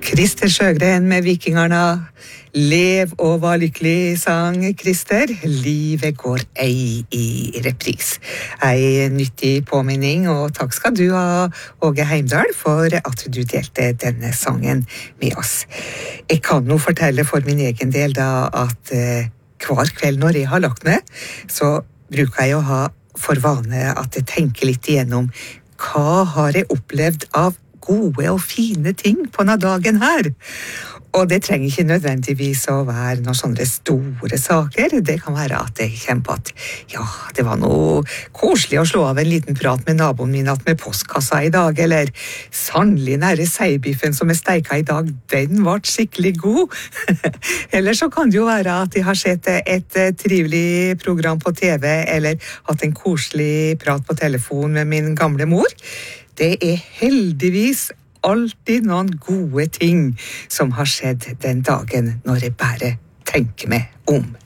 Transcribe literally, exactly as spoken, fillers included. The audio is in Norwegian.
Christer Sjøgren med Vikingarna. Lev og var lykkelig, sang Christer. Livet går ei i repris. Ei nyttig påminning, og takk skal du ha, Åge Heimdal, for at du delte denne sangen med oss. Jeg kan jo fortelle for min egen del da, at eh, hver kveld når jeg har lagt meg, så bruker jeg å ha for vane at jeg tenker litt igjennom hva har jeg opplevd av gode og fine ting på denne dagen her. Og det trenger ikke nødvendigvis å være noen sånne store saker. Det kan være at jeg kommer på at ja, det var noe koselig å slå av en liten prat med naboen min at med postkassa i dag, eller sannelig nære seibiffen som er steika i dag, den var skikkelig god. Eller så kan det jo være at jeg har sett et trivelig program på T V, eller hatt en koselig prat på telefon med min gamle mor. Det er heldigvis alltid noen gode ting som har skjedd den dagen når jeg bare tenker meg om.